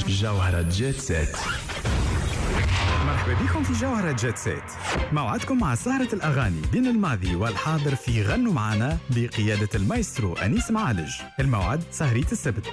جوهرة جيت سيت. مرحبا بكم في جوهرة جيت سيت، موعدكم مع سهرة الأغاني بين الماضي والحاضر في غنوا معنا بقيادة المايسترو أنيس معالج. الموعد سهرية السبت